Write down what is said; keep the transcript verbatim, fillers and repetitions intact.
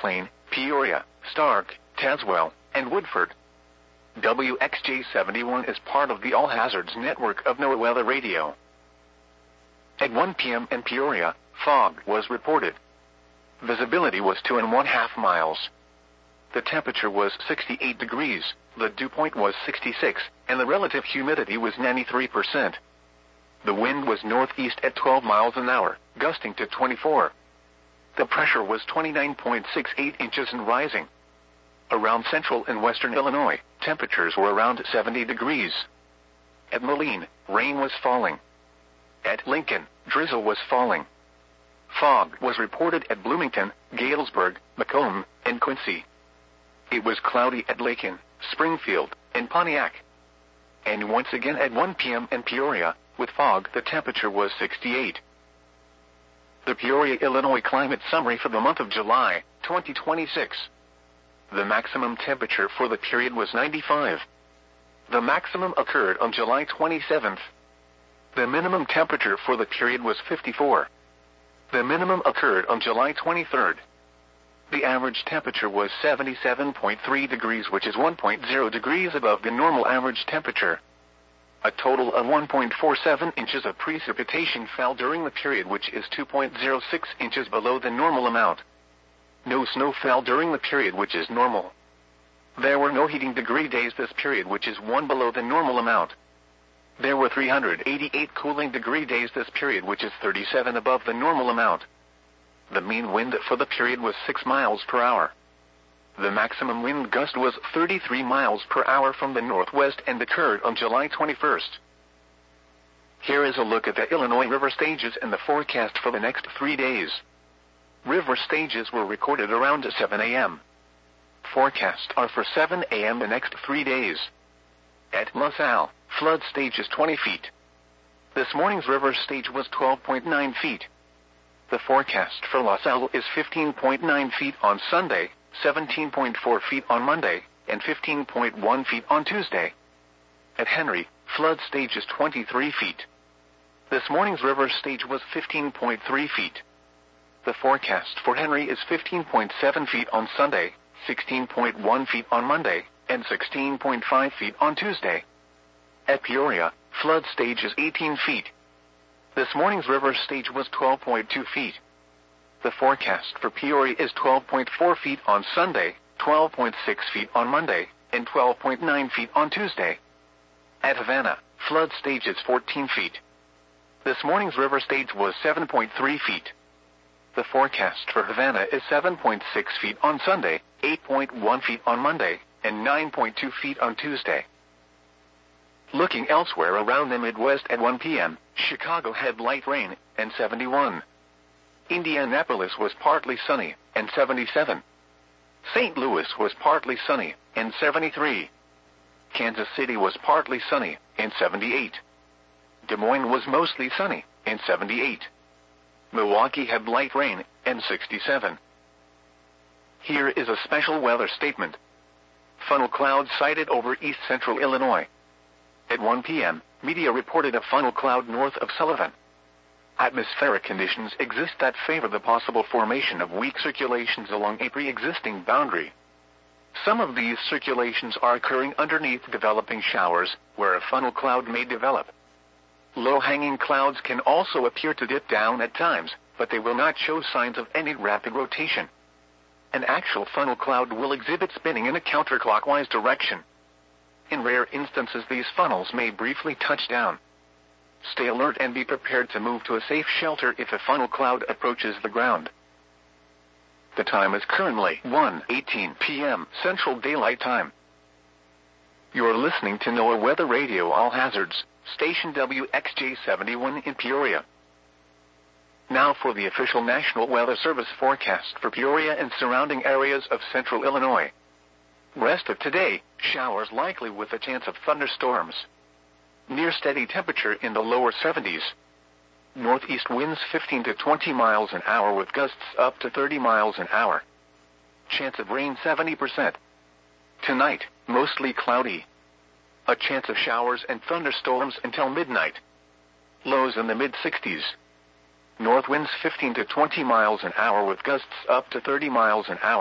Plain, Peoria, Stark, Tazewell, and Woodford. W X J seventy-one is part of the All Hazards network of NOAA Weather Radio. At one p m in Peoria, fog was reported. Visibility was two and one half miles. The temperature was sixty-eight degrees, the dew point was sixty-six, and the relative humidity was ninety-three percent. The wind was northeast at twelve miles an hour, gusting to twenty-four. The pressure was twenty-nine point six eight inches and rising. Around central and western Illinois, temperatures were around seventy degrees. At Moline, rain was falling. At Lincoln, drizzle was falling. Fog was reported at Bloomington, Galesburg, Macomb, and Quincy. It was cloudy at Lakin, Springfield, and Pontiac. And once again at one p m in Peoria, with fog the temperature was sixty-eight. The Peoria, Illinois climate summary for the month of July, twenty twenty-six. The maximum temperature for the period was ninety-five. The maximum occurred on July twenty-seventh. The minimum temperature for the period was fifty-four. The minimum occurred on July twenty-third. The average temperature was seventy-seven point three degrees, which is one point zero degrees above the normal average temperature. A total of one point four seven inches of precipitation fell during the period, which is two point zero six inches below the normal amount. No snow fell during the period, which is normal. There were no heating degree days this period, which is one below the normal amount. There were three hundred eighty-eight cooling degree days this period, which is thirty-seven above the normal amount. The mean wind for the period was six miles per hour. The maximum wind gust was thirty-three miles per hour from the northwest and occurred on July twenty-first. Here is a look at the Illinois river stages and the forecast for the next three days. River stages were recorded around seven a m Forecasts are for seven a m the next three days. At LaSalle, flood stage is twenty feet. This morning's river stage was twelve point nine feet. The forecast for LaSalle is fifteen point nine feet on Sunday, seventeen point four feet on Monday, and fifteen point one feet on Tuesday. At Henry, flood stage is twenty-three feet. This morning's river stage was fifteen point three feet. The forecast for Henry is fifteen point seven feet on Sunday, sixteen point one feet on Monday, and sixteen point five feet on Tuesday. At Peoria, flood stage is eighteen feet. This morning's river stage was twelve point two feet. The forecast for Peoria is twelve point four feet on Sunday, twelve point six feet on Monday, and twelve point nine feet on Tuesday. At Havana, flood stage is fourteen feet. This morning's river stage was seven point three feet. The forecast for Havana is seven point six feet on Sunday, eight point one feet on Monday, and nine point two feet on Tuesday. Looking elsewhere around the Midwest at one p m, Chicago had light rain, and seventy-one. Indianapolis was partly sunny, and seventy-seven. Saint Louis was partly sunny, and seventy-three. Kansas City was partly sunny, and seventy-eight. Des Moines was mostly sunny, and seventy-eight. Milwaukee had light rain, and sixty-seven. Here is a special weather statement. Funnel clouds sighted over east central Illinois. At one p m, media reported a funnel cloud north of Sullivan. Atmospheric conditions exist that favor the possible formation of weak circulations along a pre-existing boundary. Some of these circulations are occurring underneath developing showers, where a funnel cloud may develop. Low-hanging clouds can also appear to dip down at times, but they will not show signs of any rapid rotation. An actual funnel cloud will exhibit spinning in a counterclockwise direction. In rare instances, these funnels may briefly touch down. Stay alert and be prepared to move to a safe shelter if a funnel cloud approaches the ground. The time is currently one eighteen p m Central Daylight Time. You're listening to NOAA Weather Radio All Hazards, station W X J seventy-one in Peoria. Now for the official National Weather Service forecast for Peoria and surrounding areas of central Illinois. Rest of today, showers likely with a chance of thunderstorms. Near steady temperature in the lower seventies. Northeast winds fifteen to twenty miles an hour with gusts up to thirty miles an hour. Chance of rain seventy percent. Tonight, mostly cloudy. A chance of showers and thunderstorms until midnight. Lows in the mid-sixties. North winds fifteen to twenty miles an hour with gusts up to thirty miles an hour.